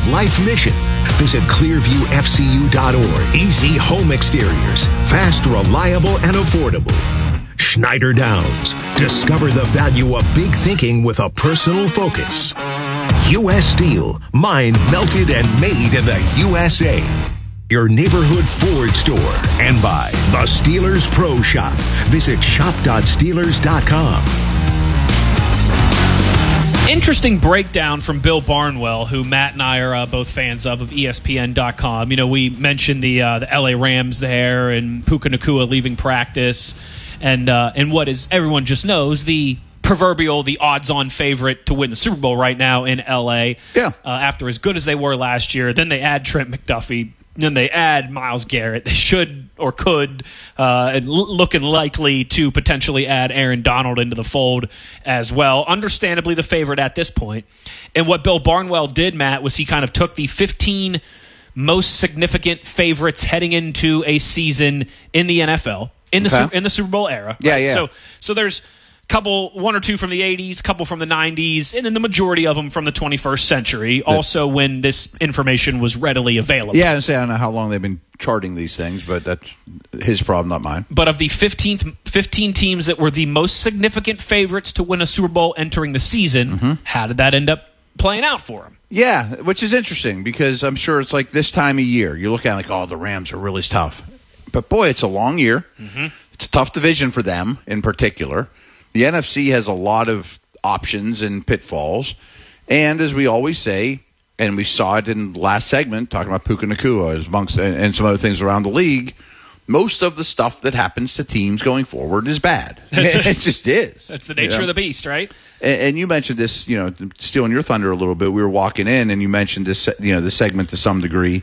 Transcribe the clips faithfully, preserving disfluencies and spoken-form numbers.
life mission. Visit clearview f c u dot org. Easy home exteriors. Fast, reliable, and affordable. Schneider Downs. Discover the value of big thinking with a personal focus. U S Steel. Mined, melted, and made in the U S A. Your neighborhood Ford store. And by the Steelers Pro Shop. Visit shop dot steelers dot com. Interesting breakdown from Bill Barnwell, who Matt and I are uh, both fans of, of E S P N dot com. You know, we mentioned the uh, the L A Rams there and Puka Nacua leaving practice, and uh, and what is everyone just knows, the proverbial, the odds-on favorite to win the Super Bowl right now in L A. Yeah. Uh, after as good as they were last year, then they add Trent McDuffie. Then they add Myles Garrett. They should or could, uh, and l- looking likely to potentially add Aaron Donald into the fold as well. Understandably the favorite at this point. And what Bill Barnwell did, Matt, was he kind of took the fifteen most significant favorites heading into a season in the N F L, in the, Okay. su- in the Super Bowl era. Yeah, right? yeah. So, so there's couple, one or two from the eighties, couple from the nineties, and then the majority of them from the twenty-first century, also when this information was readily available. Yeah, I was saying, I don't know how long they've been charting these things, but that's his problem, not mine. But of the fifteenth, fifteen teams that were the most significant favorites to win a Super Bowl entering the season, Mm-hmm. how did that end up playing out for them? Yeah, which is interesting because I'm sure it's like this time of year. You look at it like, oh, the Rams are really tough. But, boy, it's a long year. Mm-hmm. It's a tough division for them in particular. The N F C has a lot of options and pitfalls. And as we always say, and we saw it in the last segment, talking about Puka Nacua amongst, and some other things around the league, most of the stuff that happens to teams going forward is bad. It just is. That's the nature you know? of the beast, right? And, and you mentioned this, you know, stealing your thunder a little bit. We were walking in, and you mentioned this, you know, this segment to some degree.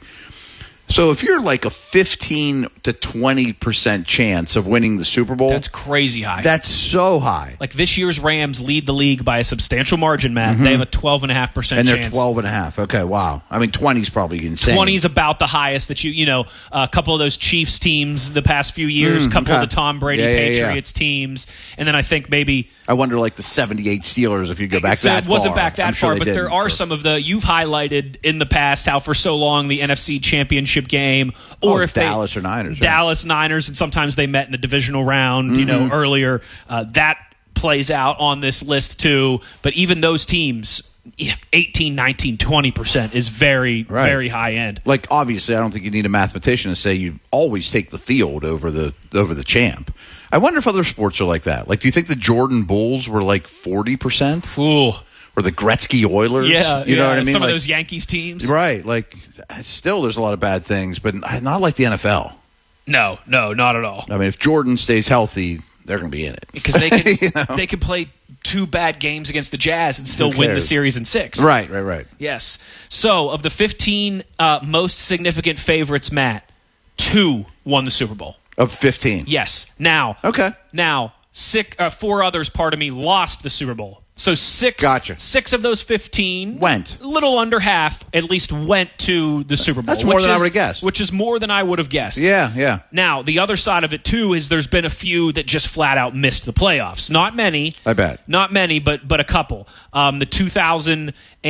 So if you're like a fifteen to twenty percent chance of winning the Super Bowl, That's crazy high. that's so high. Like this year's Rams lead the league by a substantial margin, Matt. They have a twelve point five percent And chance. they're twelve and a half. Okay, wow. I mean, twenty is probably insane. twenty is about the highest that you, you know, a couple of those Chiefs teams the past few years, a Mm, couple okay. of the Tom Brady Yeah, yeah, yeah. Patriots teams, and then I think maybe I wonder, like the seventy-eight Steelers, if you go back so that it wasn't far. back that I'm sure far, they but there didn't. are some of the you've highlighted in the past how for so long the N F C Championship game, or Oh, if Dallas they, or Niners, right. Dallas Niners, and sometimes they met in the divisional round, you Mm-hmm. know, earlier. Uh, that plays out on this list too. But even those teams, yeah, eighteen, nineteen, twenty percent is very, Right. very high end. Like, obviously, I don't think you need a mathematician to say you always take the field over the over the champ. I wonder if other sports are like that. Like, do you think the Jordan Bulls were like forty percent? Ooh. Or the Gretzky Oilers? Yeah, You know yeah, what I mean? Some Like, of those Yankees teams. right. Like, still, there's a lot of bad things, but not like the N F L. No, no, not at all. I mean, if Jordan stays healthy, they're going to be in it. Because they could You know? they could play two bad games against the Jazz and still Who win the cares? series in six. Right, right, right. Yes. So of the fifteen uh, most significant favorites, Matt, two won the Super Bowl. Of fifteen. Yes. Now. Okay. Now, six, uh, four others, pardon me, lost the Super Bowl. So six, Gotcha. six of those fifteen Went. A little under half, at least went to the Super Bowl. That's more which than I is- would've guessed. Which is more than I would have guessed. Yeah, yeah. Now, the other side of it, too, is there's been a few that just flat out missed the playoffs. Not many. I bet. Not many, but but a couple. Um, the two thousand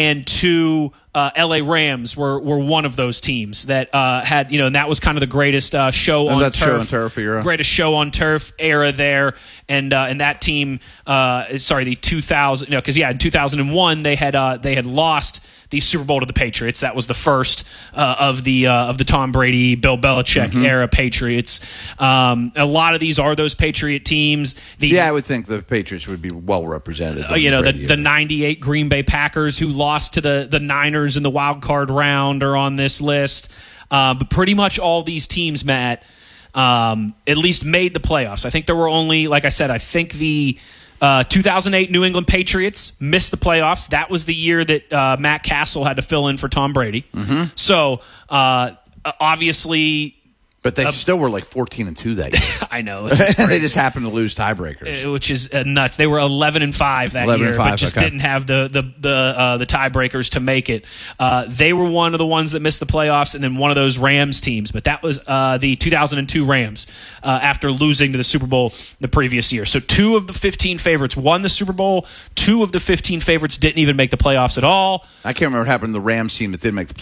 two uh, L A Rams were, were one of those teams that uh, had, you know, and that was kind of the greatest uh, show And on that's turf. show on turf era. Greatest show on turf era there. And uh, and that team, uh, sorry, the two thousand, no, because, yeah, in two thousand one, they had uh, they had lost the Super Bowl to the Patriots. That was the first uh, of the uh, of the Tom Brady, Bill Belichick Mm-hmm. era Patriots. Um, a lot of these are those Patriot teams. The, Yeah, I would think the Patriots would be well represented. uh, you know, the, Brady the era. ninety-eight Green Bay Packers who lost to the, the Niners in the wild card round are on this list. Uh, but pretty much all these teams, Matt, um, at least made the playoffs. I think there were only, like I said, I think the uh, two thousand eight New England Patriots missed the playoffs. That was the year that uh, Matt Castle had to fill in for Tom Brady. Mm-hmm. So, uh, obviously... But they still were like fourteen and two that year. I know. It's just They crazy. just happened to lose tiebreakers. Uh, which is uh, nuts. They were eleven and five that eleven year, and five, but just okay. didn't have the the the uh, the tiebreakers to make it. Uh, they were one of the ones that missed the playoffs, and then one of those Rams teams. But that was uh, the two thousand two Rams uh, after losing to the Super Bowl the previous year. So two of the fifteen favorites won the Super Bowl. Two of the fifteen favorites didn't even make the playoffs at all. I can't remember what happened to the Rams team that didn't make the